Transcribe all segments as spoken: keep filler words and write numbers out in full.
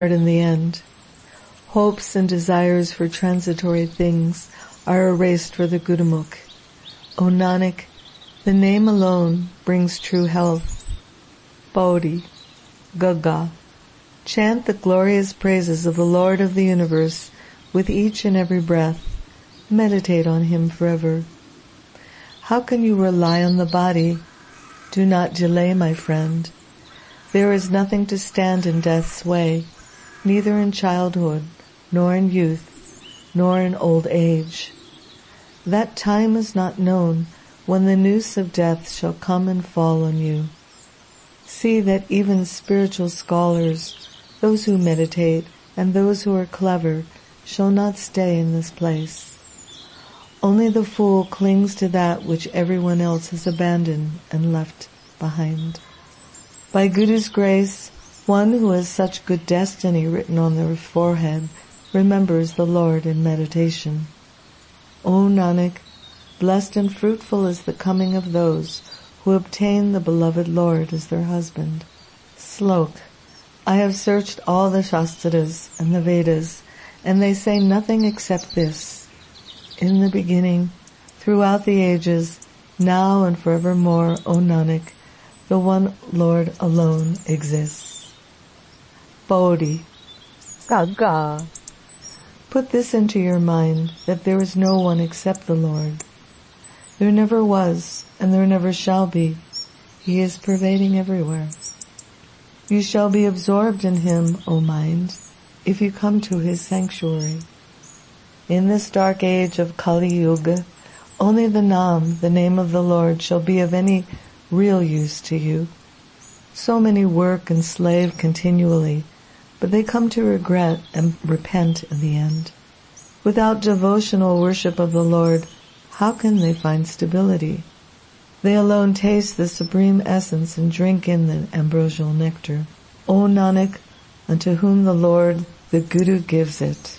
in the end. Hopes and desires for transitory things are erased for the Gurumukh. O Nanak, the name alone brings true health. Bodhi, Gaga. Chant the glorious praises of the Lord of the universe with each and every breath. Meditate on Him forever. How can you rely on the body? Do not delay, my friend. There is nothing to stand in death's way, neither in childhood, nor in youth, nor in old age. That time is not known when the noose of death shall come and fall on you. See that even spiritual scholars, those who meditate, and those who are clever, shall not stay in this place. Only the fool clings to that which everyone else has abandoned and left behind. By Guru's grace, one who has such good destiny written on their forehead remembers the Lord in meditation. O Nanak, blessed and fruitful is the coming of those who obtain the beloved Lord as their husband. Slok. I have searched all the Shastras and the Vedas, and they say nothing except this. In the beginning, throughout the ages, now and forevermore, O Nanak, the one Lord alone exists. Bodhi. Gaga. Put this into your mind, that there is no one except the Lord. There never was, and there never shall be. He is pervading everywhere. You shall be absorbed in Him, O mind, if you come to His sanctuary. In this dark age of Kali Yuga, only the Nam, the name of the Lord, shall be of any real use to you. So many work and slave continually, but they come to regret and repent in the end. Without devotional worship of the Lord, how can they find stability? They alone taste the supreme essence and drink in the ambrosial nectar. O Nanak, unto whom the Lord, the Guru, gives it.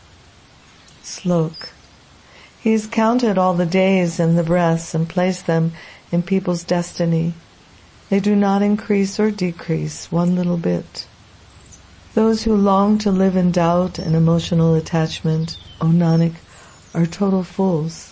Slok. He has counted all the days and the breaths and placed them in people's destiny. They do not increase or decrease one little bit. Those who long to live in doubt and emotional attachment, O Nanak, are total fools.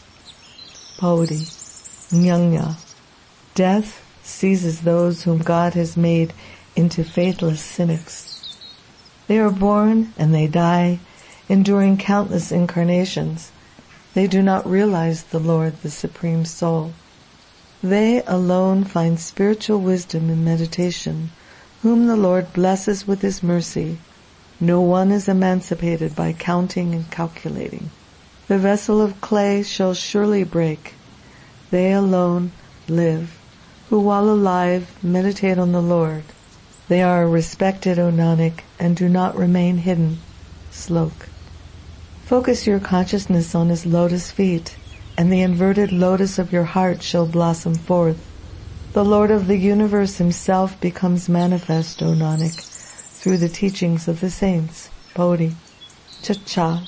Bodhi. Nyanya. Death seizes those whom God has made into faithless cynics. They are born and they die, enduring countless incarnations. They do not realize the Lord, the Supreme Soul. They alone find spiritual wisdom in meditation, whom the Lord blesses with His mercy. No one is emancipated by counting and calculating. The vessel of clay shall surely break. They alone live, who while alive meditate on the Lord. They are respected, O Nanak, and do not remain hidden. Slok. Focus your consciousness on His lotus feet, and the inverted lotus of your heart shall blossom forth. The Lord of the universe Himself becomes manifest, O Nanak, through the teachings of the saints. Bodhi. Cha-cha.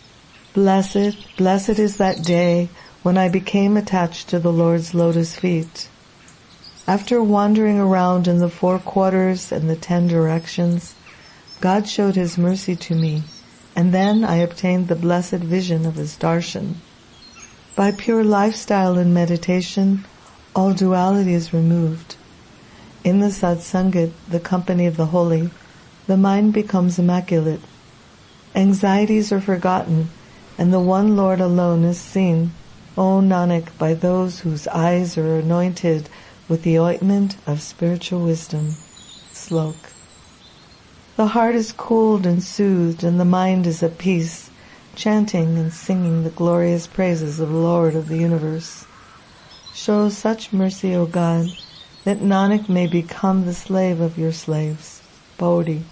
Blessed, blessed is that day when I became attached to the Lord's lotus feet. After wandering around in the four quarters and the ten directions, God showed His mercy to me, and then I obtained the blessed vision of His darshan. By pure lifestyle and meditation, all duality is removed. In the satsangat, the company of the holy, the mind becomes immaculate. Anxieties are forgotten, and the one Lord alone is seen, O Nanak, by those whose eyes are anointed with the ointment of spiritual wisdom. Slok. The heart is cooled and soothed, and the mind is at peace, chanting and singing the glorious praises of the Lord of the universe. Show such mercy, O God, that Nanak may become the slave of your slaves. Bodhi.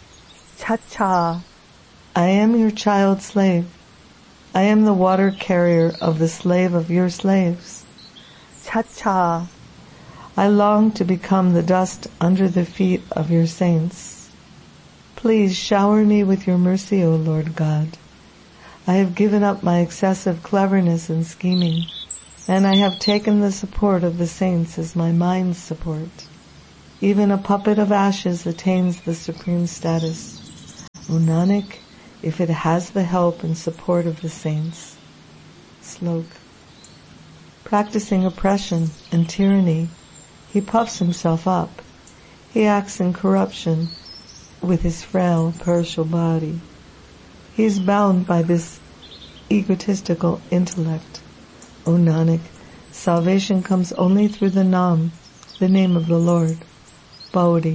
Cha-cha. I am your child slave. I am the water carrier of the slave of your slaves. Cha-cha. I long to become the dust under the feet of your saints. Please shower me with your mercy, O Lord God. I have given up my excessive cleverness and scheming, and I have taken the support of the saints as my mind's support. Even a puppet of ashes attains the supreme status. O Nanak, if it has the help and support of the saints. Slok. Practicing oppression and tyranny, he puffs himself up. He acts in corruption with his frail, perishable body. He is bound by this egotistical intellect. O Nanak, salvation comes only through the Nam, the name of the Lord. Baudi.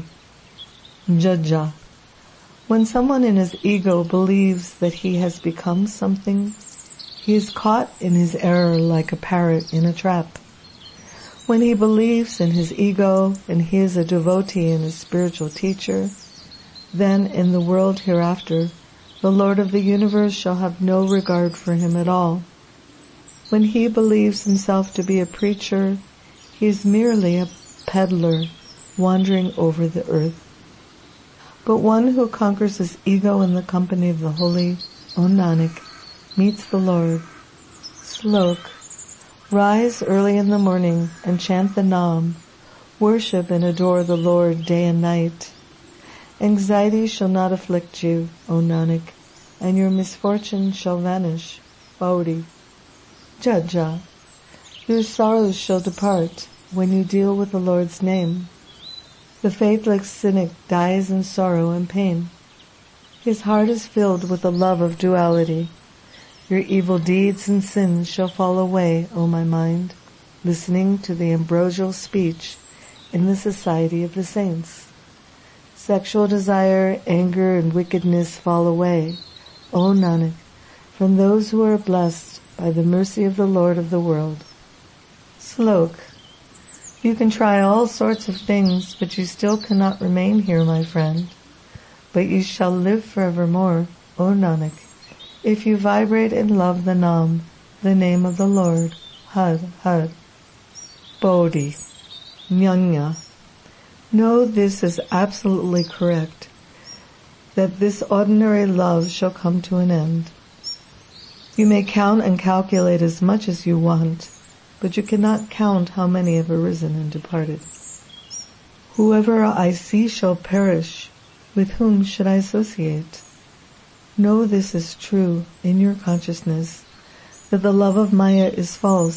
Jaja. When someone in his ego believes that he has become something, he is caught in his error like a parrot in a trap. When he believes in his ego and he is a devotee and a spiritual teacher, then in the world hereafter, the Lord of the universe shall have no regard for him at all. When he believes himself to be a preacher, he is merely a peddler wandering over the earth. But one who conquers his ego in the company of the holy, O Nanak, meets the Lord. Slok. Rise early in the morning and chant the Nam. Worship and adore the Lord day and night. Anxiety shall not afflict you, O Nanak, and your misfortune shall vanish. Baudi. Jaja. Your sorrows shall depart when you deal with the Lord's name. The faithless cynic dies in sorrow and pain. His heart is filled with the love of duality. Your evil deeds and sins shall fall away, O my mind, listening to the ambrosial speech in the society of the saints. Sexual desire, anger, and wickedness fall away, O Nanak, from those who are blessed by the mercy of the Lord of the world. Slok. You can try all sorts of things, but you still cannot remain here, my friend. But you shall live forevermore, O Nanak, if you vibrate and love the Nam, the name of the Lord. Har, Har. Bodhi. Nyanya. Know this is absolutely correct, that this ordinary love shall come to an end. You may count and calculate as much as you want, but you cannot count how many have arisen and departed. Whoever I see shall perish. With whom should I associate? Know this is true in your consciousness, that the love of Maya is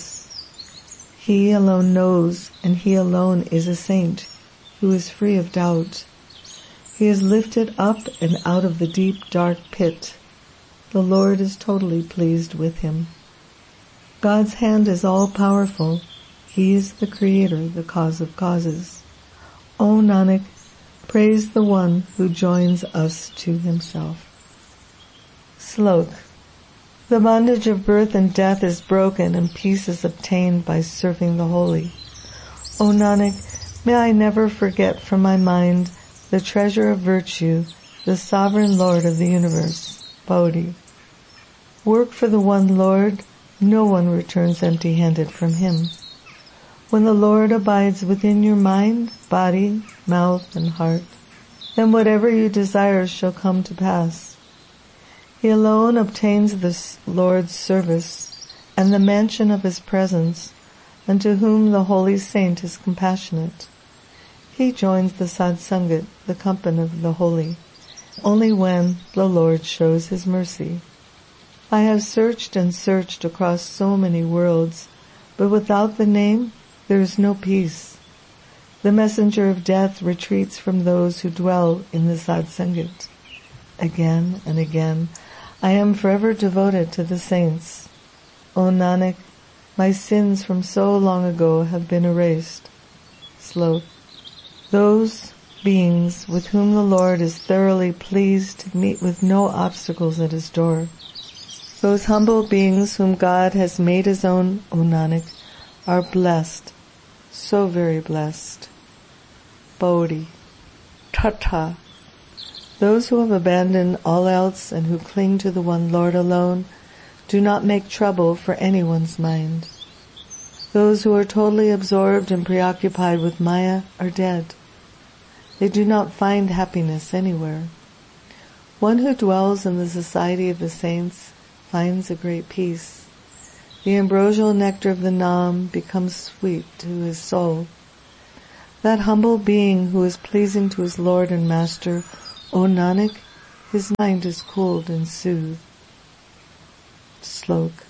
false. He alone knows, and he alone is a saint, who is free of doubt. He is lifted up and out of the deep dark pit. The Lord is totally pleased with him. God's hand is all-powerful. He is the Creator, the cause of causes. O Nanak, praise the one who joins us to himself. Slok. The bondage of birth and death is broken and peace is obtained by serving the holy. O Nanak, may I never forget from my mind the treasure of virtue, the sovereign Lord of the universe. Baudi. Work for the one Lord. No one returns empty-handed from him. When the Lord abides within your mind, body, mouth, and heart, then whatever you desire shall come to pass. He alone obtains the Lord's service and the mansion of his presence, and to whom the holy saint is compassionate. He joins the Sadsangat, the company of the holy, only when the Lord shows his mercy. I have searched and searched across so many worlds, but without the name, there is no peace. The messenger of death retreats from those who dwell in the Sadsangat. Again and again, I am forever devoted to the saints. O Nanak, my sins from so long ago have been erased. Slok. Those beings with whom the Lord is thoroughly pleased to meet with no obstacles at his door. Those humble beings whom God has made his own, O Nanak, are blessed, so very blessed. Bodhi. Tata. Those who have abandoned all else and who cling to the one Lord alone do not make trouble for anyone's mind. Those who are totally absorbed and preoccupied with Maya are dead. They do not find happiness anywhere. One who dwells in the society of the saints finds a great peace. The ambrosial nectar of the Nam becomes sweet to his soul. That humble being who is pleasing to his Lord and Master, O Nanak, his mind is cooled and soothed. Slok.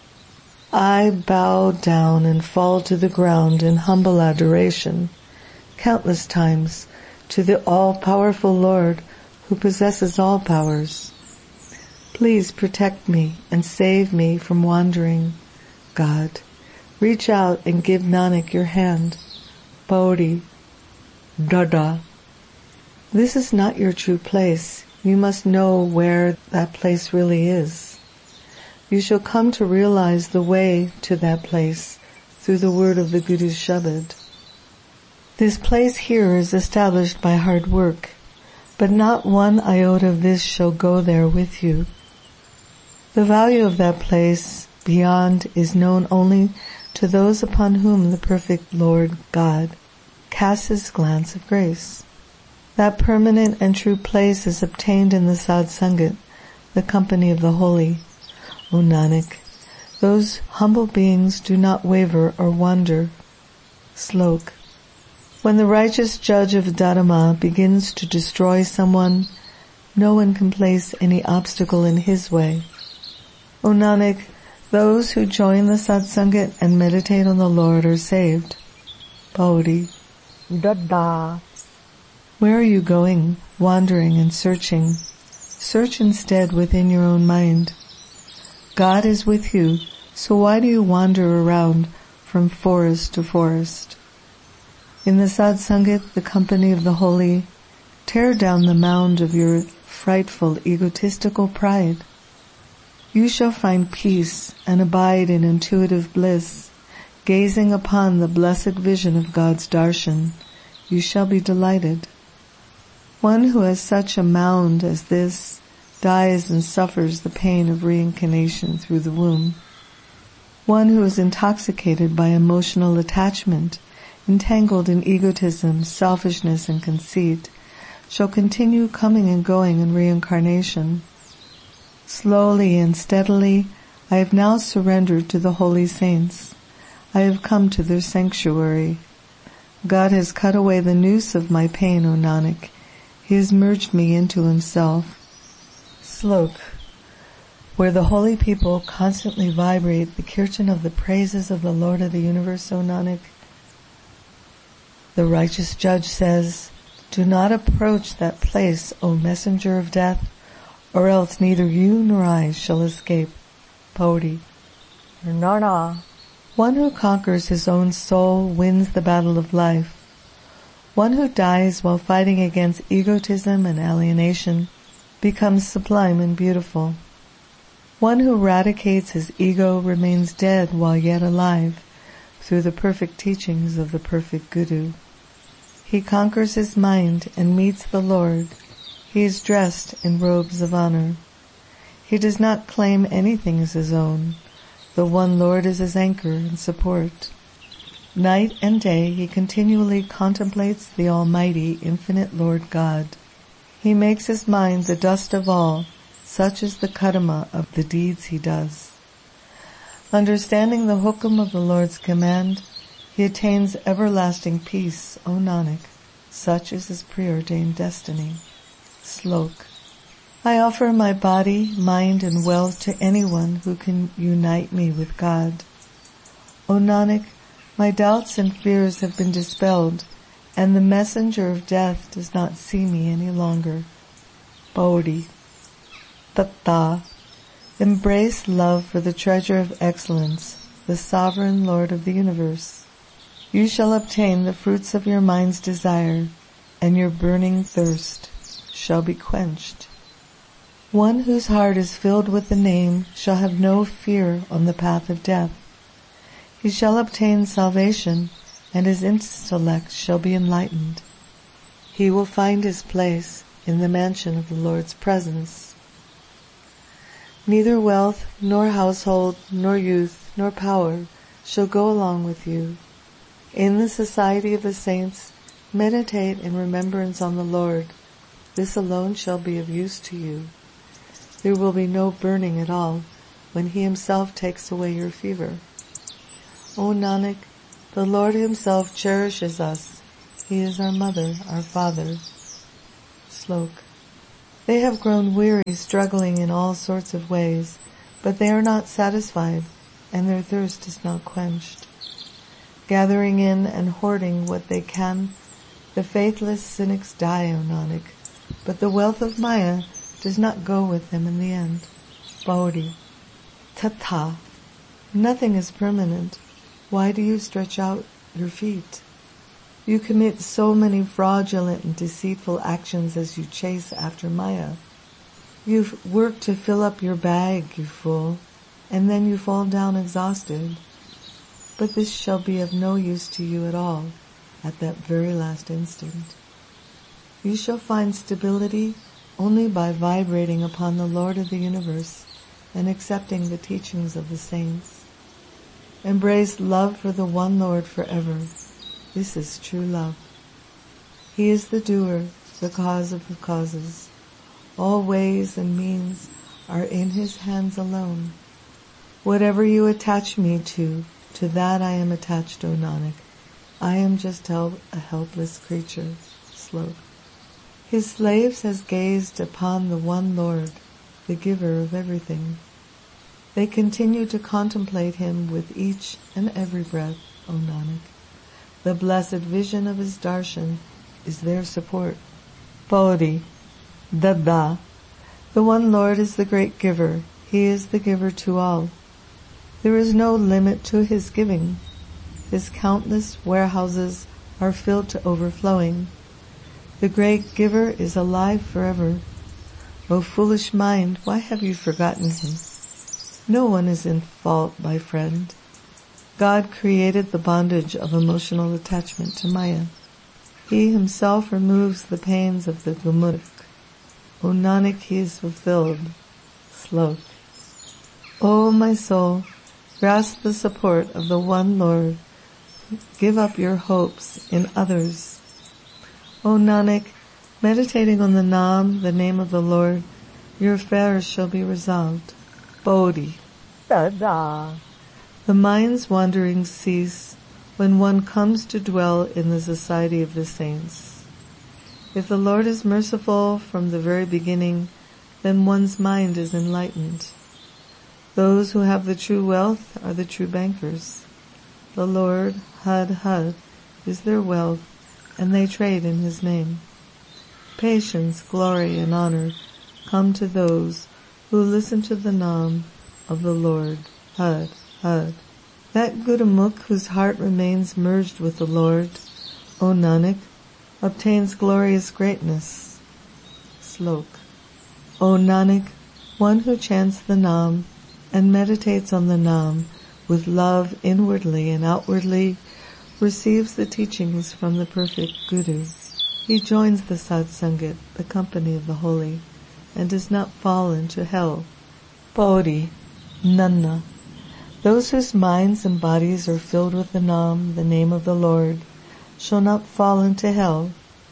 I bow down and fall to the ground in humble adoration, countless times, to the all-powerful Lord who possesses all powers. Please protect me and save me from wandering. God, reach out and give Nanak your hand. Pauri. Dada. This is not your true place. You must know where that place really is. You shall come to realize the way to that place through the word of the Guru's Shabad. This place here is established by hard work, but not one iota of this shall go there with you. The value of that place beyond is known only to those upon whom the perfect Lord God casts his glance of grace. That permanent and true place is obtained in the Sadh Sangat, the company of the holy. O Nanak, those humble beings do not waver or wander. Slok. When the righteous judge of Dharma begins to destroy someone, no one can place any obstacle in his way. O Nanak, those who join the Satsangat and meditate on the Lord are saved. Pauri. Dada. Where are you going, wandering and searching? Search instead within your own mind. God is with you, so why do you wander around from forest to forest? In the Satsangat, the company of the holy, tear down the mound of your frightful egotistical pride. You shall find peace and abide in intuitive bliss, gazing upon the blessed vision of God's darshan. You shall be delighted. One who has such a mound as this dies and suffers the pain of reincarnation through the womb. One who is intoxicated by emotional attachment, entangled in egotism, selfishness, and conceit, shall continue coming and going in reincarnation. Slowly and steadily, I have now surrendered to the holy saints. I have come to their sanctuary. God has cut away the noose of my pain, O Nanak. He has merged me into himself. Slok. Where the holy people constantly vibrate the kirtan of the praises of the Lord of the universe, O Nanak, the righteous judge says, do not approach that place, O messenger of death, or else neither you nor I shall escape. Pauri. Nana. One who conquers his own soul wins the battle of life. One who dies while fighting against egotism and alienation becomes sublime and beautiful. One who eradicates his ego remains dead while yet alive through the perfect teachings of the perfect Guru. He conquers his mind and meets the Lord. He is dressed in robes of honor. He does not claim anything as his own. The one Lord is his anchor and support. Night and day he continually contemplates the Almighty, infinite Lord God. He makes his mind the dust of all, such is the karma of the deeds he does. Understanding the hukum of the Lord's command, he attains everlasting peace, O Nanak. Such is his preordained destiny. Slok. I offer my body, mind, and wealth to anyone who can unite me with God. O Nanak, my doubts and fears have been dispelled, and the messenger of death does not see me any longer. Pauri. Tatta. Embrace love for the treasure of excellence, the sovereign Lord of the universe. You shall obtain the fruits of your mind's desire, and your burning thirst shall be quenched. One whose heart is filled with the name shall have no fear on the path of death. He shall obtain salvation, and his intellect shall be enlightened. He will find his place in the mansion of the Lord's presence. Neither wealth, nor household, nor youth, nor power shall go along with you. In the society of the saints, meditate in remembrance on the Lord. This alone shall be of use to you. There will be no burning at all when he himself takes away your fever. O Nanak, the Lord himself cherishes us. He is our mother, our father. Slok. They have grown weary, struggling in all sorts of ways, but they are not satisfied, and their thirst is not quenched. Gathering in and hoarding what they can, the faithless cynics die, O Nanak, but the wealth of Maya does not go with them in the end. Bodhi. Tata. Nothing is permanent. Why do you stretch out your feet? You commit so many fraudulent and deceitful actions as you chase after Maya. You work to fill up your bag, you fool, and then you fall down exhausted. But this shall be of no use to you at all at that very last instant. You shall find stability only by vibrating upon the Lord of the universe and accepting the teachings of the saints. Embrace love for the one Lord forever. This is true love. He is the doer, the cause of the causes. All ways and means are in His hands alone. Whatever you attach me to, to that I am attached, O Nanak. I am just a helpless creature. Slok. His slaves has gazed upon the one Lord, the giver of everything. They continue to contemplate Him with each and every breath, O Nanak. The blessed vision of His darshan is their support. Bodhi. Dada. The one Lord is the great giver. He is the giver to all. There is no limit to His giving. His countless warehouses are filled to overflowing. The great giver is alive forever. O foolish mind, why have you forgotten Him? No one is in fault, my friend. God created the bondage of emotional attachment to Maya. He Himself removes the pains of the Gurmukh. O Nanak, He is fulfilled. Slok. O my soul, grasp the support of the one Lord. Give up your hopes in others. O Nanak, meditating on the Naam, the name of the Lord, your affairs shall be resolved. Bodhi. Dada. The mind's wanderings cease when one comes to dwell in the society of the saints. If the Lord is merciful from the very beginning, then one's mind is enlightened. Those who have the true wealth are the true bankers. The Lord, Had Had, is their wealth, and they trade in His name. Patience, glory, and honor come to those who listen to the Naam of the Lord, Had Had. That Gurmukh whose heart remains merged with the Lord, O Nanak, obtains glorious greatness. Slok. O Nanak, one who chants the Naam and meditates on the Naam with love inwardly and outwardly receives the teachings from the perfect Guru. He joins the Satsangat, the company of the holy, and does not fall into hell. Bodhi. Nanna. Those whose minds and bodies are filled with the Naam, the name of the Lord, shall not fall into hell.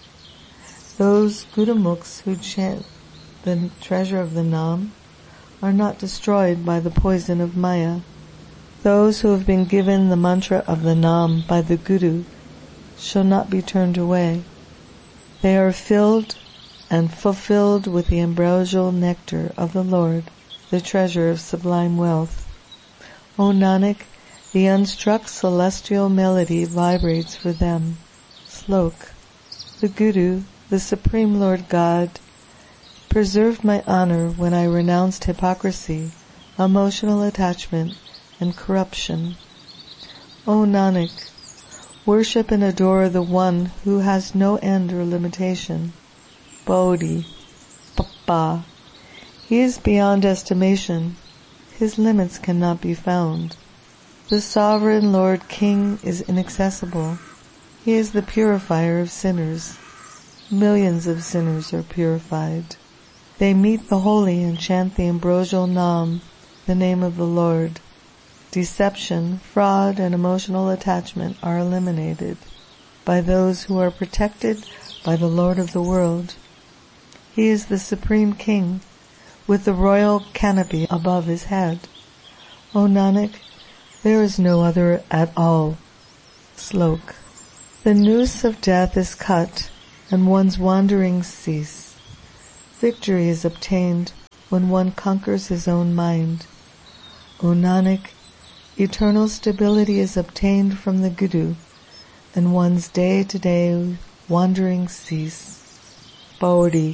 Those Gurumukhs who chant the treasure of the Naam are not destroyed by the poison of Maya. Those who have been given the mantra of the Naam by the Guru shall not be turned away. They are filled and fulfilled with the ambrosial nectar of the Lord, the treasure of sublime wealth. O Nanak, the unstruck celestial melody vibrates for them. Slok. The Guru, the Supreme Lord God, preserved my honor when I renounced hypocrisy, emotional attachment, and corruption. O Nanak, worship and adore the one who has no end or limitation. Bodhi. Papa. He is beyond estimation. His limits cannot be found. The sovereign Lord King is inaccessible. He is the purifier of sinners. Millions of sinners are purified. They meet the holy and chant the ambrosial Naam, the name of the Lord. Deception, fraud, and emotional attachment are eliminated by those who are protected by the Lord of the world. He is the Supreme King, with the royal canopy above His head. O Nanak, there is no other at all. Slok. The noose of death is cut, and one's wanderings cease. Victory is obtained when one conquers his own mind. O Nanak, eternal stability is obtained from the Guru, and one's day-to-day wanderings cease. Bodhi.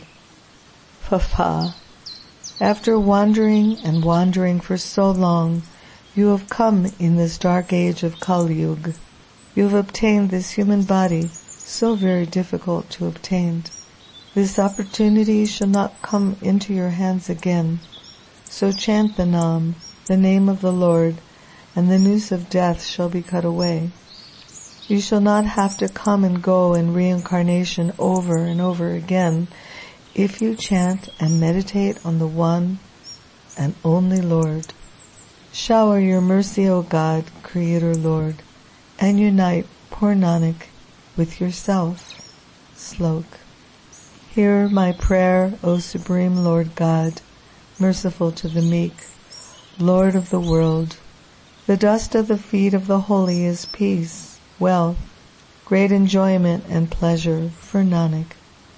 Fafa. After wandering and wandering for so long, you have come in this dark age of Kali Yuga. You have obtained this human body, so very difficult to obtain. This opportunity shall not come into your hands again. So chant the Nam, the name of the Lord, and the noose of death shall be cut away. You shall not have to come and go in reincarnation over and over again if you chant and meditate on the one and only Lord. Shower your mercy, O God, Creator Lord, and unite poor Nanak with yourself. Slok. Hear my prayer, O Supreme Lord God, merciful to the meek, Lord of the world. The dust of the feet of the holy is peace, wealth, great enjoyment and pleasure for Nanak.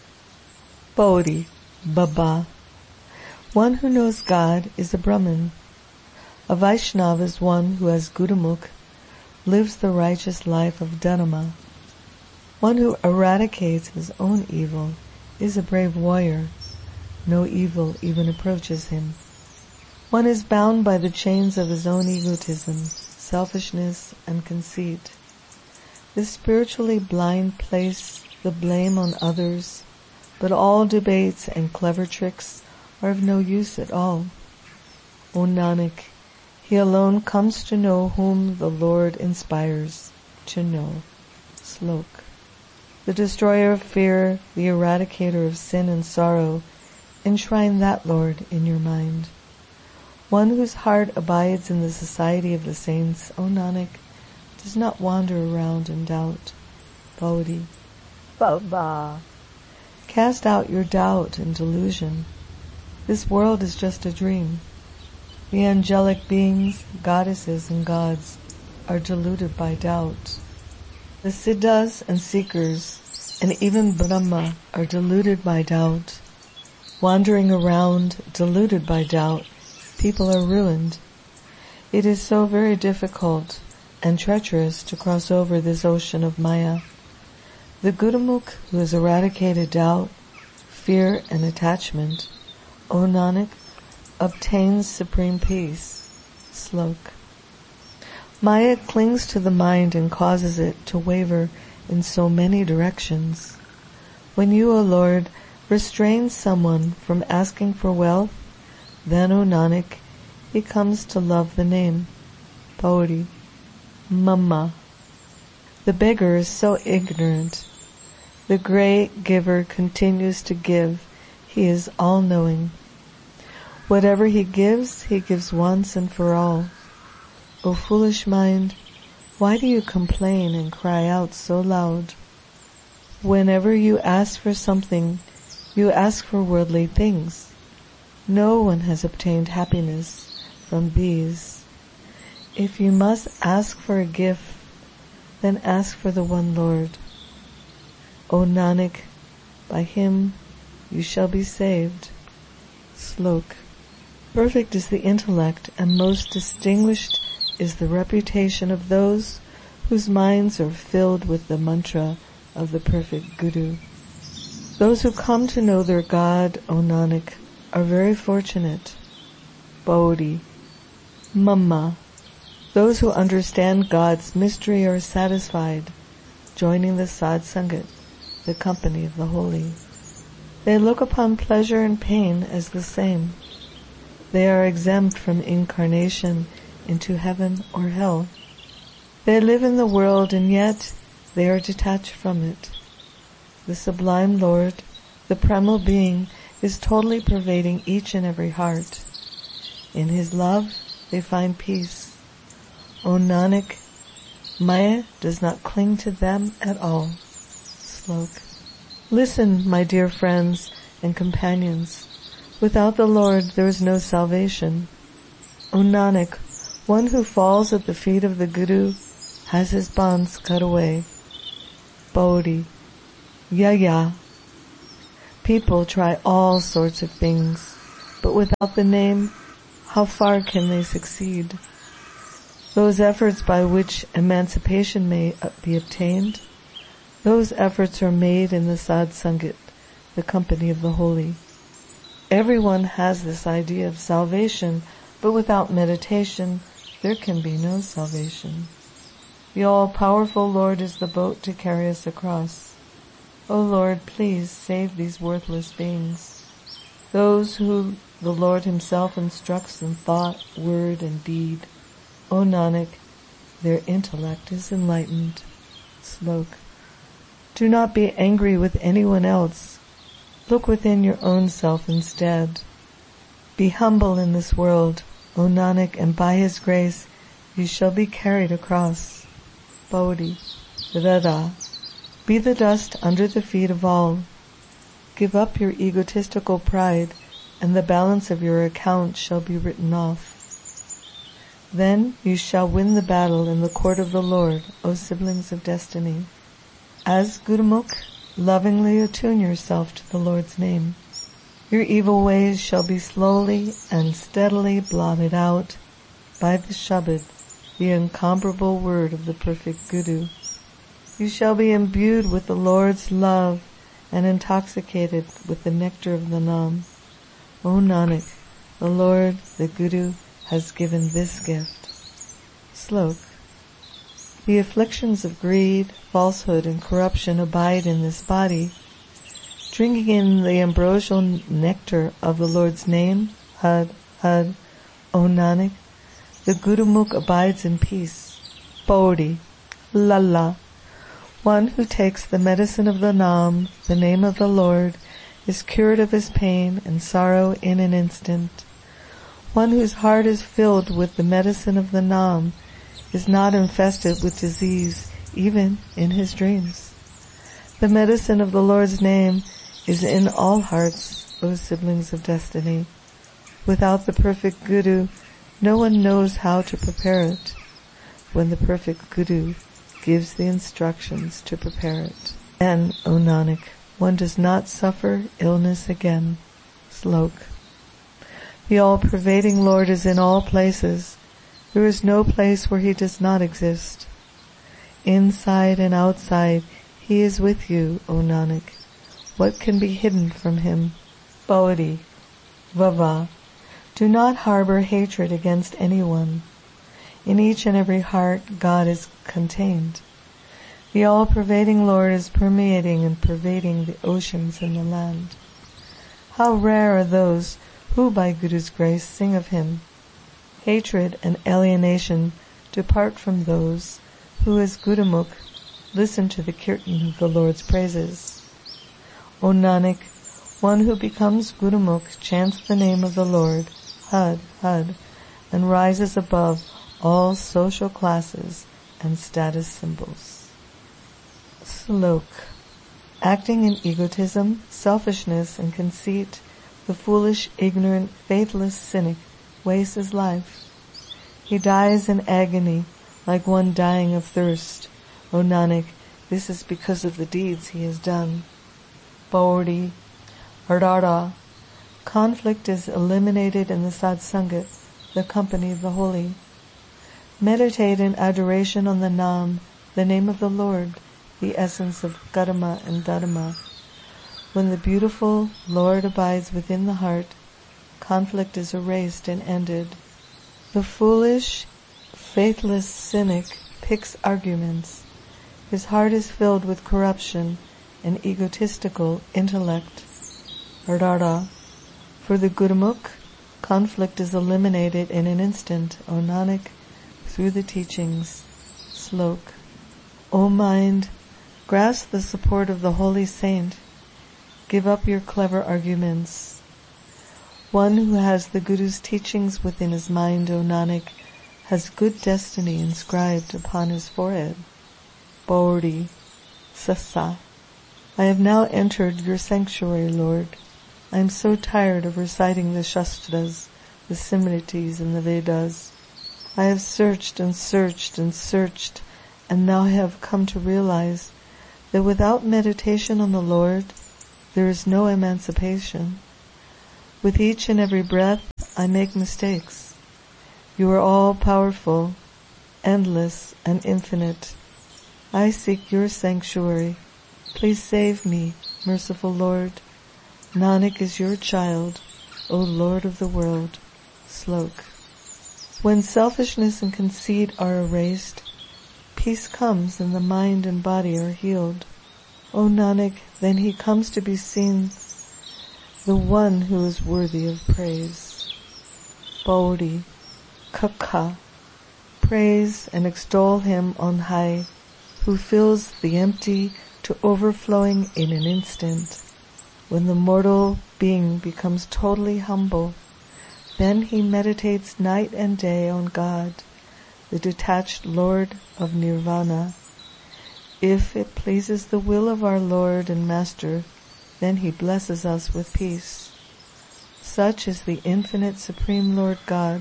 Bodhi, Baba. One who knows God is a Brahmin. A Vaishnava is one who has Gurumukh, lives the righteous life of Dharma. One who eradicates his own evil is a brave warrior. No evil even approaches him. One is bound by the chains of his own egotism, selfishness, and conceit. The spiritually blind place the blame on others, but all debates and clever tricks are of no use at all. O Nanak, he alone comes to know whom the Lord inspires to know. Slok. The destroyer of fear, the eradicator of sin and sorrow, enshrine that Lord in your mind. One whose heart abides in the society of the saints, O Nanak, does not wander around in doubt. Bodhi. Baba. Cast out your doubt and delusion. This world is just a dream. The angelic beings, goddesses and gods are deluded by doubt. The siddhas and seekers and even Brahma are deluded by doubt. Wandering around, deluded by doubt, people are ruined. It is so very difficult and treacherous to cross over this ocean of Maya. The Gurumukh who has eradicated doubt, fear and attachment, O Nanak, obtains supreme peace. Slok. Maya clings to the mind and causes it to waver in so many directions. When you, O Lord, restrain someone from asking for wealth, then, O Nanak, he comes to love the name. Bodhi. Mama. The beggar is so ignorant. The great giver continues to give. He is all-knowing. Whatever he gives, he gives once and for all. O foolish mind, why do you complain and cry out so loud? Whenever you ask for something, you ask for worldly things. No one has obtained happiness from these. If you must ask for a gift, then ask for the one Lord. O Nanak, by him you shall be saved. Slok. Perfect is the intellect, and most distinguished is the reputation of those whose minds are filled with the mantra of the perfect Guru. Those who come to know their God, O Nanak, are very fortunate. Bodhi. Mama. Those who understand God's mystery are satisfied, joining the Sadh Sangat, the company of the holy. They look upon pleasure and pain as the same. They are exempt from incarnation into heaven or hell. They live in the world and yet they are detached from it. The sublime Lord, the primal being, is totally pervading each and every heart. In his love they find peace. O Nanak, Maya does not cling to them at all. Slok. Listen, my dear friends and companions. Without the Lord there is no salvation. O Nanak, one who falls at the feet of the Guru has his bonds cut away. Bodhi. Yaya. People try all sorts of things, but without the name, how far can they succeed? Those efforts by which emancipation may be obtained, those efforts are made in the Sad Sangat, the company of the holy. Everyone has this idea of salvation, but without meditation, there can be no salvation. The all-powerful Lord is the boat to carry us across. O Lord, please save these worthless beings, those who the Lord himself instructs in thought, word, and deed. O Nanak, their intellect is enlightened. Slok. Do not be angry with anyone else. Look within your own self instead. Be humble in this world, O Nanak, and by his grace you shall be carried across. Bodhi. Rada. Be the dust under the feet of all. Give up your egotistical pride, and the balance of your account shall be written off. Then you shall win the battle in the court of the Lord, O siblings of destiny. As Gurumukh, lovingly attune yourself to the Lord's name. Your evil ways shall be slowly and steadily blotted out by the Shabad, the incomparable word of the perfect Guru. You shall be imbued with the Lord's love and intoxicated with the nectar of the Nam. O Nanak, the Lord, the Guru, has given this gift. Slok. The afflictions of greed, falsehood, and corruption abide in this body. Drinking in the ambrosial nectar of the Lord's name, Had, Had, O Nanak, the Gurumukh abides in peace. Bodhi. Lalla. One who takes the medicine of the Nam, the name of the Lord, is cured of his pain and sorrow in an instant. One whose heart is filled with the medicine of the Nam is not infested with disease even in his dreams. The medicine of the Lord's name is in all hearts, O siblings of destiny. Without the perfect Guru, no one knows how to prepare it. When the perfect Guru gives the instructions to prepare it, then, O Nanak, one does not suffer illness again. Slok. The all-pervading Lord is in all places. There is no place where he does not exist. Inside and outside, he is with you, O Nanak. What can be hidden from him? Bodhi. Vava. Do not harbor hatred against anyone. In each and every heart, God is contained. The all-pervading Lord is permeating and pervading the oceans and the land. How rare are those who, by Guru's grace, sing of him. Hatred and alienation depart from those who, as Gurumukh, listen to the kirtan of the Lord's praises. O Nanak, one who becomes Gurumukh chants the name of the Lord, Had, Had, and rises above all social classes and status symbols. Slok. Acting in egotism, selfishness, and conceit, the foolish, ignorant, faithless cynic wastes his life. He dies in agony like one dying of thirst. O Nanak, this is because of the deeds he has done. Bodhi. Ardara. Conflict is eliminated in the Satsangat, the company of the holy. Meditate in adoration on the Nam, the name of the Lord, the essence of Karma and Dharma. When the beautiful Lord abides within the heart, conflict is erased and ended. The foolish, faithless cynic picks arguments. His heart is filled with corruption and egotistical intellect. Ardara. For the Gurumukh, conflict is eliminated in an instant, O Nanak, through the teachings. Slok. O mind, grasp the support of the holy saint. Give up your clever arguments. One who has the Guru's teachings within his mind, O Nanak, has good destiny inscribed upon his forehead. Bodhi. Sasa. I have now entered your sanctuary, Lord. I am so tired of reciting the Shastras, the Simritis, and the Vedas. I have searched and searched and searched, and now have come to realize that without meditation on the Lord, there is no emancipation. With each and every breath, I make mistakes. You are all powerful, endless and infinite. I seek your sanctuary. Please save me, merciful Lord. Nanak is your child, O Lord of the world. Slok. When selfishness and conceit are erased, peace comes and the mind and body are healed. O Nanak, then he comes to be seen, the one who is worthy of praise. Bodhi, Kaka. Praise and extol him on high, who fills the empty to overflowing in an instant. When the mortal being becomes totally humble, then he meditates night and day on God, the detached Lord of Nirvana. If it pleases the will of our Lord and Master, then he blesses us with peace. Such is the infinite Supreme Lord God.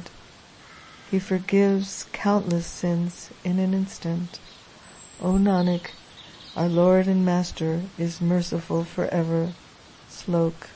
He forgives countless sins in an instant. O Nanak, our Lord and Master is merciful forever. Slok.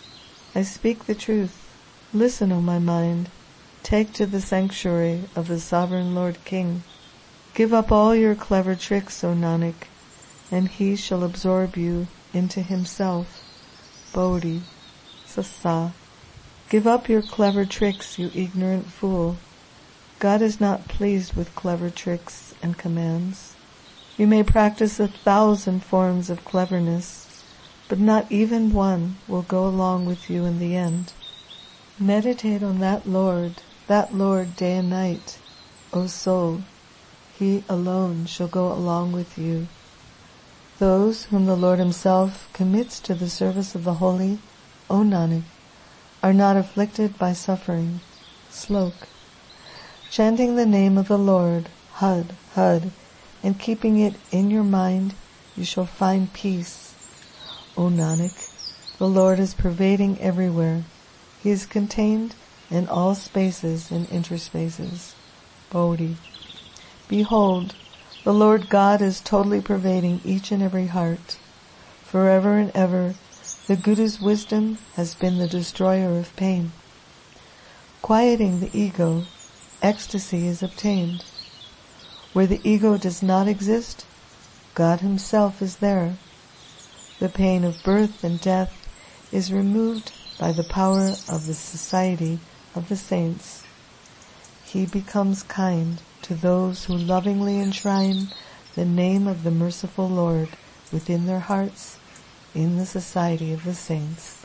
I speak the truth. Listen, O my mind. Take to the sanctuary of the Sovereign Lord King. Give up all your clever tricks, O Nanak, and he shall absorb you into himself. Bodhi, Sasa. Give up your clever tricks, you ignorant fool. God is not pleased with clever tricks and commands. You may practice a thousand forms of cleverness, but not even one will go along with you in the end. Meditate on that Lord, that Lord day and night, O soul. He alone shall go along with you. Those whom the Lord himself commits to the service of the holy, O Nanak, are not afflicted by suffering. Slok. Chanting the name of the Lord, Had, Had, and keeping it in your mind, you shall find peace. O Nanak, the Lord is pervading everywhere. He is contained in all spaces and interspaces. Bodhi. Behold, the Lord God is totally pervading each and every heart. Forever and ever, the Guru's wisdom has been the destroyer of pain. Quieting the ego, ecstasy is obtained. Where the ego does not exist, God himself is there. The pain of birth and death is removed by the power of the society of the saints. He becomes kind to those who lovingly enshrine the name of the merciful Lord within their hearts in the society of the saints.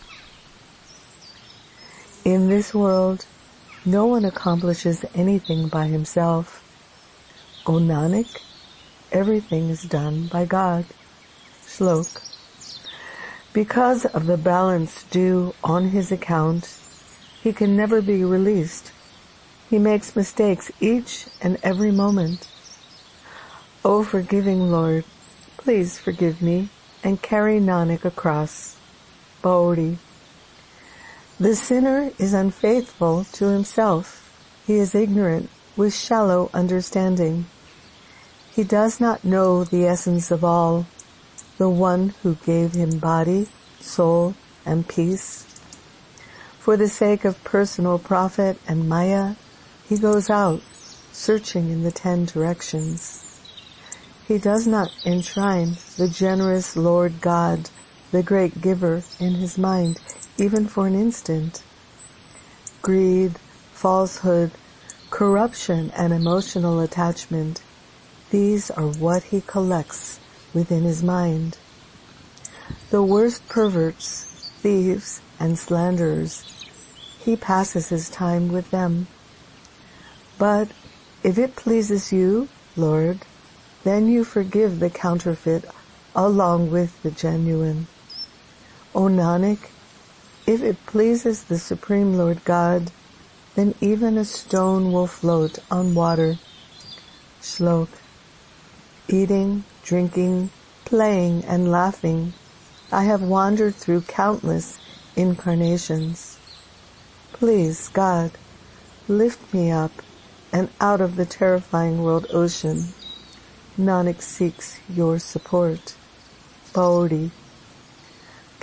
In this world, no one accomplishes anything by himself. O Nanak, everything is done by God. Slok. Because of the balance due on his account, he can never be released. He makes mistakes each and every moment. O forgiving Lord, please forgive me and carry Nanak across. Bodhi. The sinner is unfaithful to himself. He is ignorant with shallow understanding. He does not know the essence of all, the one who gave him body, soul, and peace. For the sake of personal profit and maya, he goes out, searching in the ten directions. He does not enshrine the generous Lord God, the great giver, in his mind, even for an instant. Greed, falsehood, corruption, and emotional attachment, these are what he collects within his mind. The worst perverts, thieves, and slanderers, he passes his time with them. But if it pleases you, Lord, then you forgive the counterfeit along with the genuine. O Nanak, if it pleases the Supreme Lord God, then even a stone will float on water. Shlok. Eating, drinking, playing, and laughing, I have wandered through countless incarnations. Please, God, lift me up and out of the terrifying world ocean. Nanak seeks your support. Bodhi.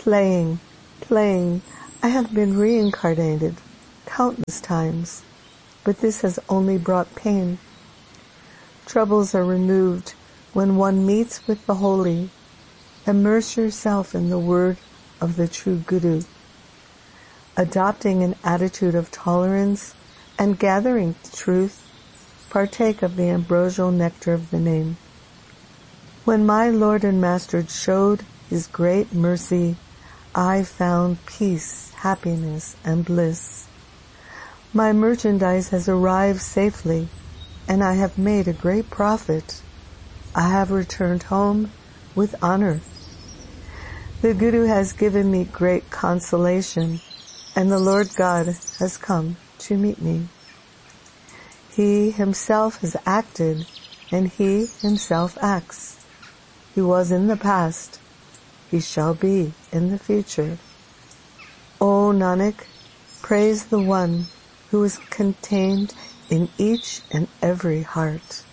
Playing, playing, I have been reincarnated countless times, but this has only brought pain. Troubles are removed when one meets with the holy. Immerse yourself in the word of the true Guru. Adopting an attitude of tolerance and gathering truth, partake of the ambrosial nectar of the name. When my Lord and Master showed His great mercy, I found peace, happiness, and bliss. My merchandise has arrived safely, and I have made a great profit. I have returned home with honor. The Guru has given me great consolation, and the Lord God has come to meet me. He Himself has acted, and He Himself acts. He was in the past. He shall be in the future. O Nanak, praise the One who is contained in each and every heart.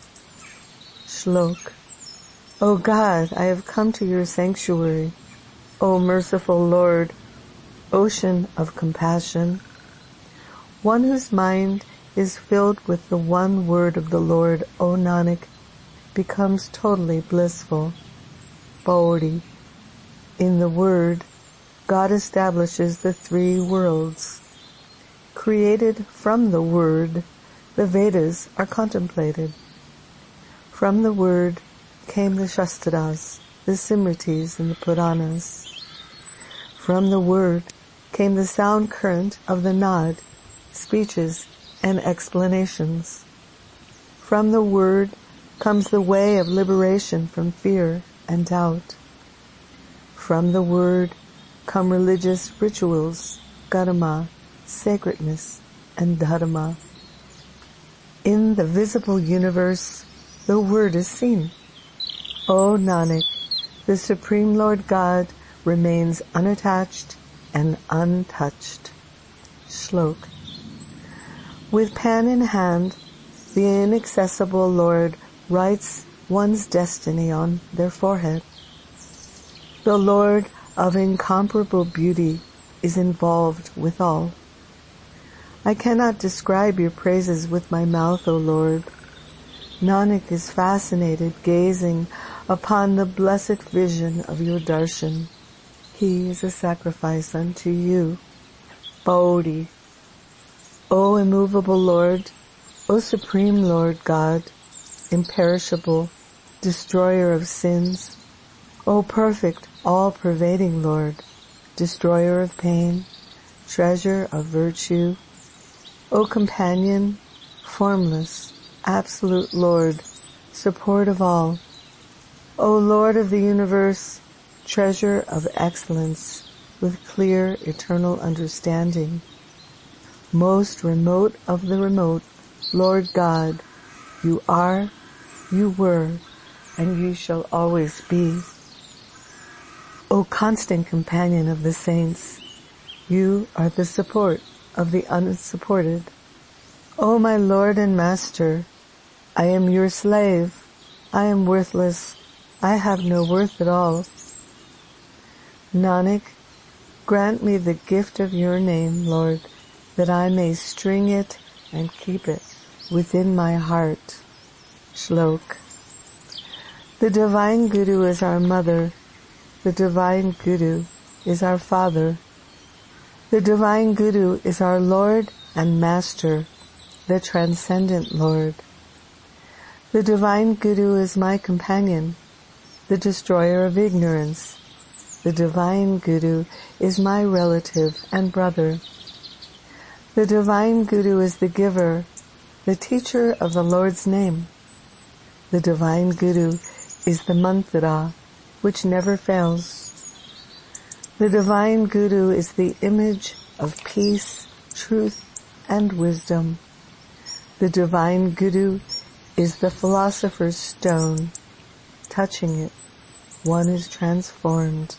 Shlok. O God, I have come to your sanctuary. O merciful Lord, ocean of compassion, one whose mind is filled with the one word of the Lord, O Nanak, becomes totally blissful. Bodhi. In the word, God establishes the three worlds. Created from the word, the Vedas are contemplated. From the word came the Shastras, the Simritis, and the Puranas. From the word came the sound current of the Nad, speeches and explanations. From the word comes the way of liberation from fear and doubt. From the word come religious rituals, karma, sacredness, and dharma. In the visible universe, the word is seen. O Nanak, the Supreme Lord God remains unattached and untouched. Shlok. With pen in hand, the inaccessible Lord writes one's destiny on their forehead. The Lord of incomparable beauty is involved with all. I cannot describe your praises with my mouth, O Lord. Nanak is fascinated gazing upon the blessed vision of your darshan. He is a sacrifice unto you. Bodhi. O immovable Lord, O Supreme Lord God, imperishable, destroyer of sins, O perfect, all-pervading Lord, destroyer of pain, treasure of virtue, O companion, formless, absolute Lord, support of all, O Lord of the universe, treasure of excellence, with clear, eternal understanding, most remote of the remote, Lord God, you are, you were, and you shall always be. O constant companion of the saints, you are the support of the unsupported. O my Lord and Master, I am your slave. I am worthless. I have no worth at all. Nanak, grant me the gift of your name, Lord, that I may string it and keep it within my heart. Shlok. The Divine Guru is our mother. The Divine Guru is our father. The Divine Guru is our Lord and Master, the Transcendent Lord. The Divine Guru is my companion, the destroyer of ignorance. The Divine Guru is my relative and brother. The Divine Guru is the giver, the teacher of the Lord's name. The Divine Guru is the mantra, which never fails. The Divine Guru is the image of peace, truth, and wisdom. The Divine Guru is the philosopher's stone. Touching it, one is transformed.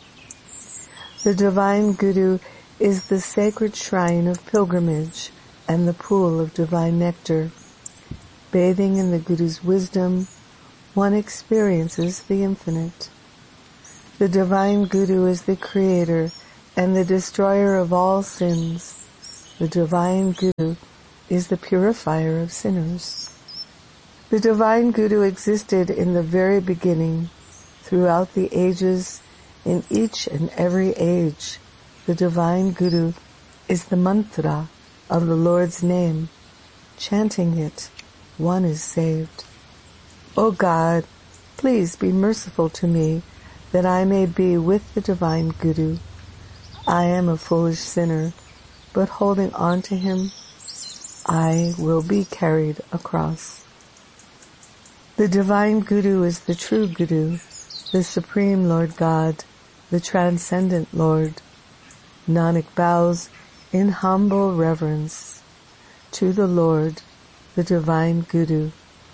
The Divine Guru is the sacred shrine of pilgrimage and the pool of divine nectar. Bathing in the Guru's wisdom, one experiences the infinite. The divine Guru is the creator and the destroyer of all sins. The divine Guru is the purifier of sinners. The divine Guru existed in the very beginning, throughout the ages, in each and every age. The divine Guru is the mantra of the Lord's name. Chanting it, one is saved. O God, please be merciful to me, that I may be with the divine Guru. I am a foolish sinner, but holding on to him, I will be carried across. The divine Guru is the true Guru, the supreme Lord God, the transcendent Lord. Nanak bows in humble reverence to the Lord, the divine Guru.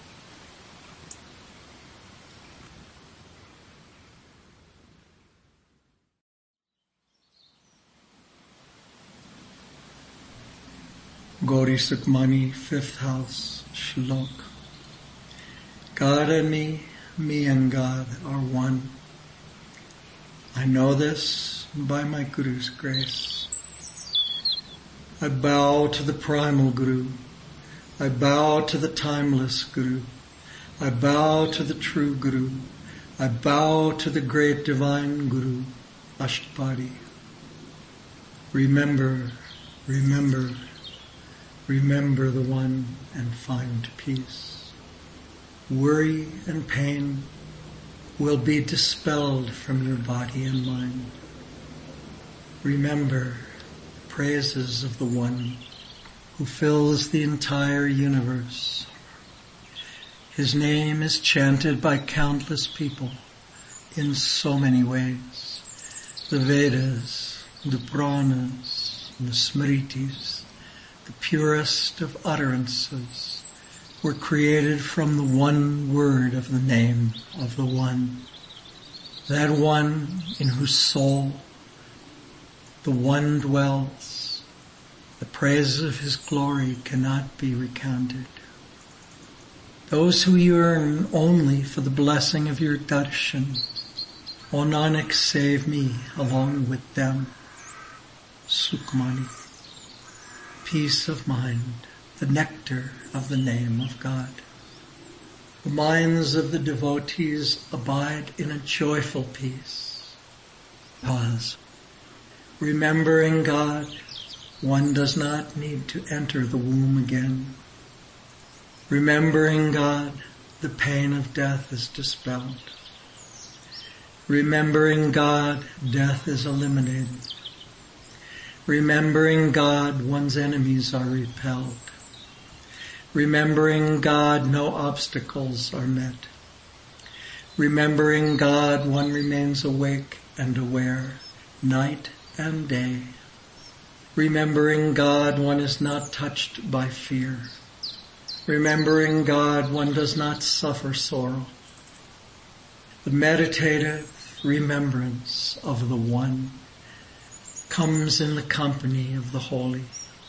Gauri Sukhmani, fifth house, Shlok. God and me, me and God are one. I know this by my Guru's grace. I bow to the primal Guru. I bow to the timeless Guru. I bow to the true Guru. I bow to the great divine Guru, Ashtapadi. Remember, remember, remember the one and find peace. Worry and pain will be dispelled from your body and mind. Remember praises of the one who fills the entire universe. His name is chanted by countless people in so many ways. The Vedas, the Puranas, the Smritis, the purest of utterances, were created from the one word of the name of the One. That One in whose soul the One dwells. The praises of His glory cannot be recounted. Those who yearn only for the blessing of your darshan, O Nanak, save me along with them. Sukhmani, peace of mind, the nectar of the name of God. The minds of the devotees abide in a joyful peace. Pause. Remembering God, one does not need to enter the womb again. Remembering God, the pain of death is dispelled. Remembering God, death is eliminated. Remembering God, one's enemies are repelled. Remembering God, no obstacles are met. Remembering God, one remains awake and aware, night and day. Remembering God, one is not touched by fear. Remembering God, one does not suffer sorrow. The meditative remembrance of the One comes in the company of the holy.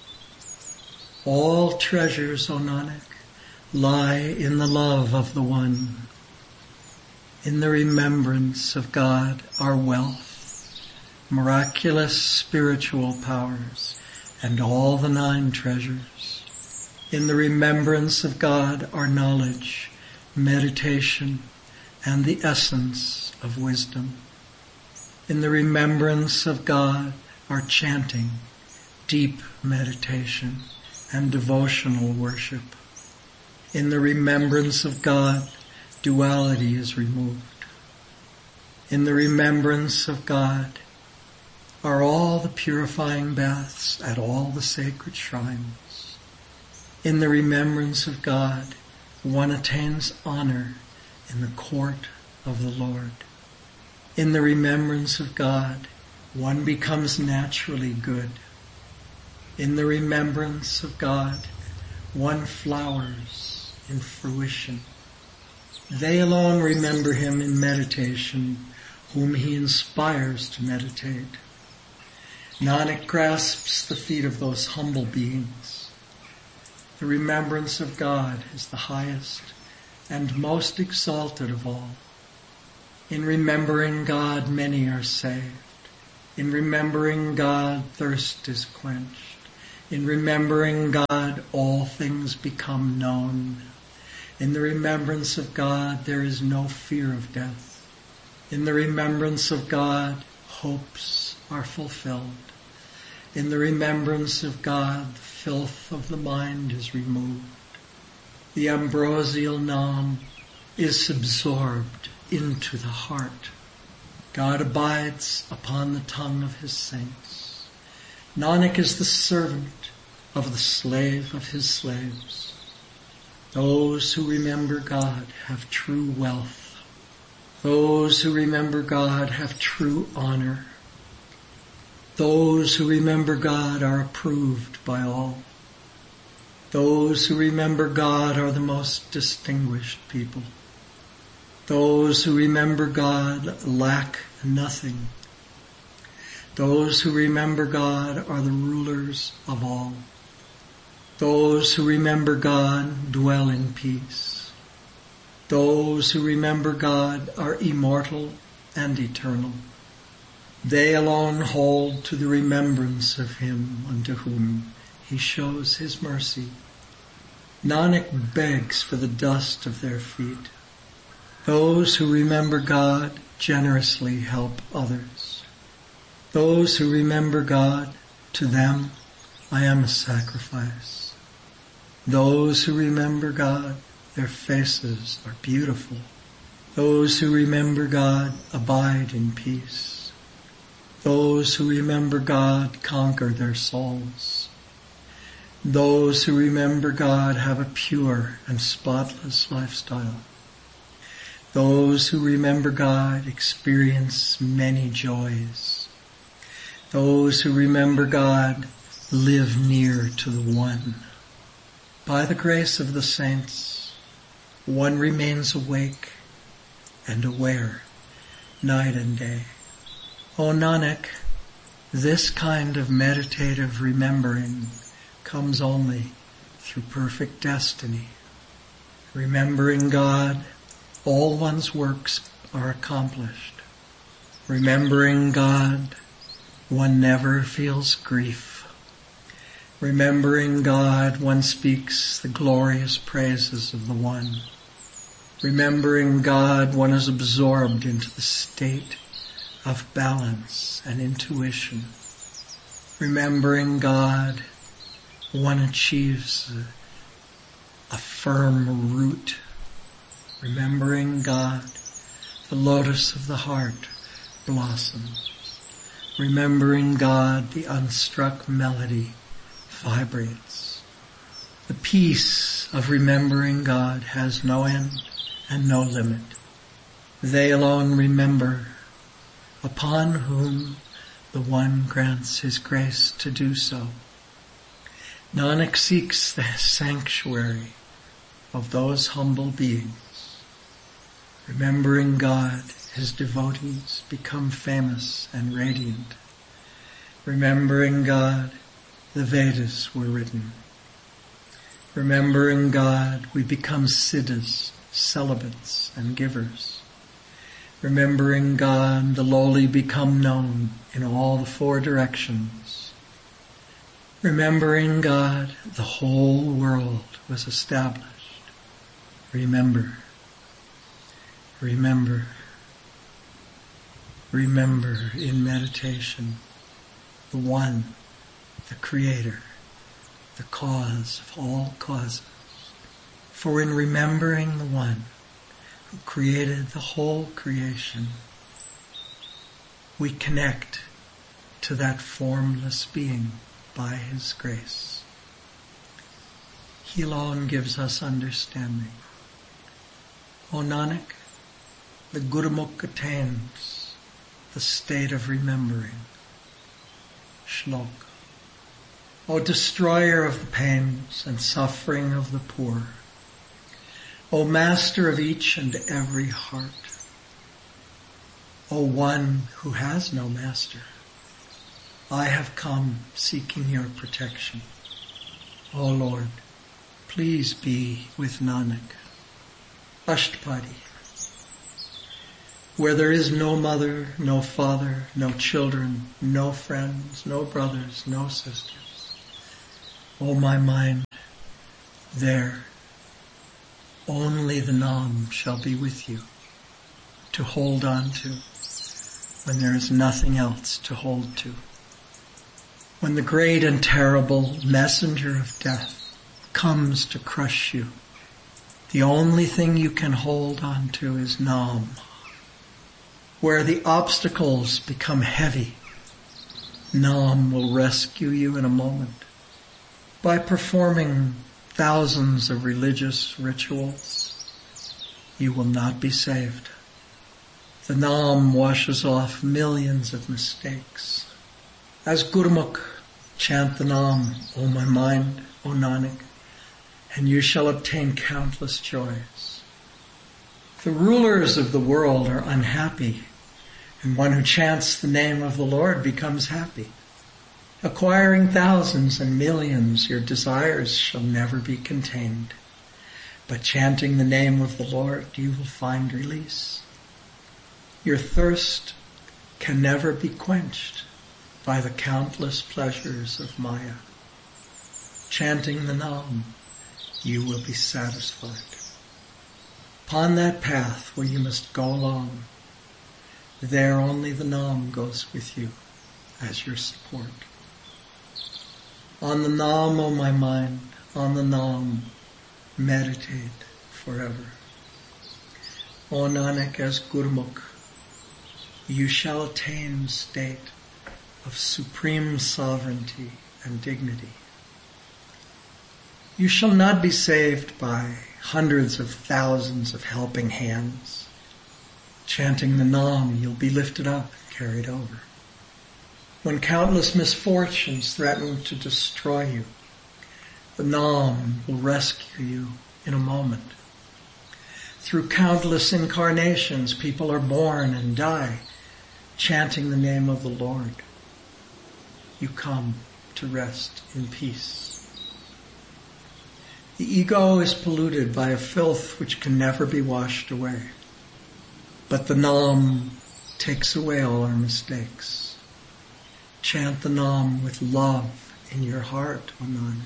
All treasures, O Nanak, lie in the love of the One. In the remembrance of God are wealth, miraculous spiritual powers, and all the nine treasures. In the remembrance of God are knowledge, meditation, and the essence of wisdom. In the remembrance of God are chanting, deep meditation, and devotional worship. In the remembrance of God, duality is removed. In the remembrance of God are all the purifying baths at all the sacred shrines. In the remembrance of God, one attains honor in the court of the Lord. In the remembrance of God, one becomes naturally good. In the remembrance of God, one flowers in fruition. They alone remember Him in meditation, whom He inspires to meditate. Nanak grasps the feet of those humble beings. The remembrance of God is the highest and most exalted of all. In remembering God, many are saved. In remembering God, thirst is quenched. In remembering God, all things become known. In the remembrance of God, there is no fear of death. In the remembrance of God, hopes are fulfilled. In the remembrance of God, the filth of the mind is removed. The ambrosial Nam is absorbed into the heart. God abides upon the tongue of his saints. Nanak is the servant of the slave of his slaves. Those who remember God have true wealth. Those who remember God have true honor. Those who remember God are approved by all. Those who remember God are the most distinguished people. Those who remember God lack nothing. Those who remember God are the rulers of all. Those who remember God dwell in peace. Those who remember God are immortal and eternal. They alone hold to the remembrance of him unto whom he shows his mercy. Nanak begs for the dust of their feet. Those who remember God generously help others. Those who remember God, to them I am a sacrifice. Those who remember God, their faces are beautiful. Those who remember God abide in peace. Those who remember God conquer their souls. Those who remember God have a pure and spotless lifestyle. Those who remember God experience many joys. Those who remember God live near to the One. By the grace of the saints, one remains awake and aware night and day. O Nanak, this kind of meditative remembering comes only through perfect destiny. Remembering God, all one's works are accomplished. Remembering God, one never feels grief. Remembering God, one speaks the glorious praises of the One. Remembering God, one is absorbed into the state of balance and intuition. Remembering God, one achieves a, a firm root. Remembering God, the lotus of the heart blossoms. Remembering God, the unstruck melody vibrates. The peace of remembering God has no end and no limit. They alone remember, upon whom the One grants his grace to do so. Nanak seeks the sanctuary of those humble beings. Remembering God, his devotees become famous and radiant. Remembering God, the Vedas were written. Remembering God, we become siddhas, celibates, and givers. Remembering God, the lowly become known in all the four directions. Remembering God, the whole world was established. Remember, remember, remember in meditation the One, the Creator, the cause of all causes. For in remembering the One who created the whole creation, we connect to that formless being by his grace. He alone gives us understanding. O Nanak, the Gurumukh attains the state of remembering. Shlok. O destroyer of the pains and suffering of the poor, O master of each and every heart, O one who has no master, I have come seeking your protection. O Lord, please be with Nanak. Ashtapadi. where there is no mother, no father, no children, no friends, no brothers, no sisters. O my mind, there only the Nam shall be with you to hold on to when there is nothing else to hold to. When the great and terrible messenger of death comes to crush you, the only thing you can hold on to is Nam. Where the obstacles become heavy, Nam will rescue you in a moment. By performing thousands of religious rituals, you will not be saved. The Nam washes off millions of mistakes. As Gurmukh, chant the Nam, O my mind, O Nanak, and you shall obtain countless joys. The rulers of the world are unhappy, and one who chants the name of the Lord becomes happy. Acquiring thousands and millions, your desires shall never be contained. But chanting the name of the Lord, you will find release. Your thirst can never be quenched by the countless pleasures of Maya. Chanting the Nam, you will be satisfied. Upon that path where you must go along, there only the Nam goes with you as your support. On the Nam, O my mind, on the Nam, meditate forever. O Nanak, as Gurmukh, you shall attain state of supreme sovereignty and dignity. You shall not be saved by hundreds of thousands of helping hands. Chanting the Nam, you'll be lifted up and carried over. When countless misfortunes threaten to destroy you, the Nam will rescue you in a moment. Through countless incarnations, people are born and die, chanting the name of the Lord. You come to rest in peace. The ego is polluted by a filth which can never be washed away. But the Nam takes away all our mistakes. Chant the Nam with love in your heart, O Nanak,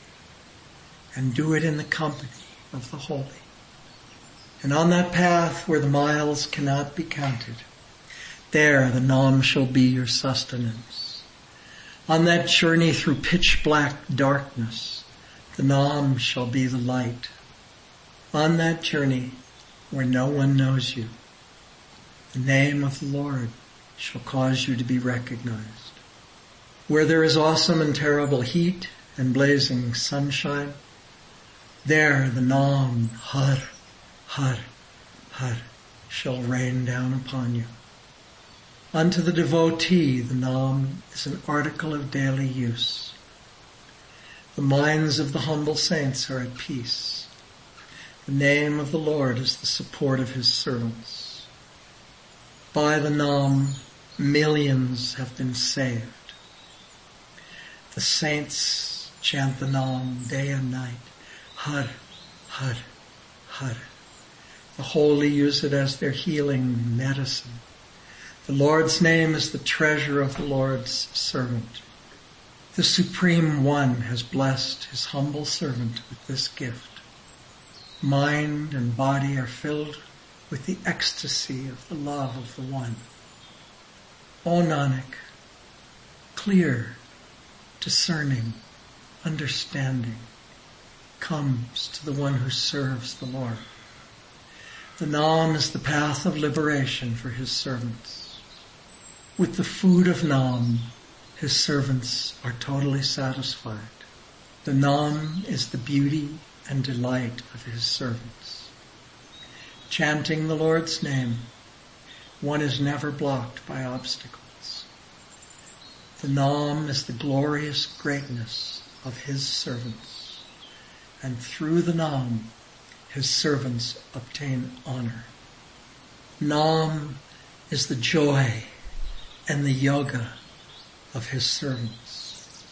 and do it in the company of the holy. And on that path where the miles cannot be counted, there the Nam shall be your sustenance. On that journey through pitch black darkness, the Nam shall be the light. On that journey where no one knows you, the name of the Lord shall cause you to be recognized. Where there is awesome and terrible heat and blazing sunshine, there the Nam, Har, Har, Har, shall rain down upon you. Unto the devotee, the Nam is an article of daily use. The minds of the humble saints are at peace. The name of the Lord is the support of his servants. By the Nam, millions have been saved. The saints chant the Nam day and night. Har, Har, Har. The holy use it as their healing medicine. The Lord's name is the treasure of the Lord's servant. The Supreme One has blessed his humble servant with this gift. Mind and body are filled with the ecstasy of the love of the One. O Nanak, clear, discerning, understanding comes to the one who serves the Lord. The Nam is the path of liberation for his servants. With the food of Nam, his servants are totally satisfied. The Nam is the beauty and delight of his servants. Chanting the Lord's name, one is never blocked by obstacles. The Nam is the glorious greatness of his servants, and through the Nam, his servants obtain honor. Nam is the joy and the yoga of his servants.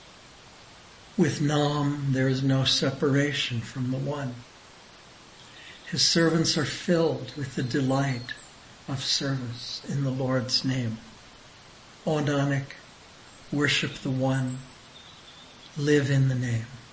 With Nam, there is no separation from the One. His servants are filled with the delight of service in the Lord's name. O Nanak, worship the One, live in the name.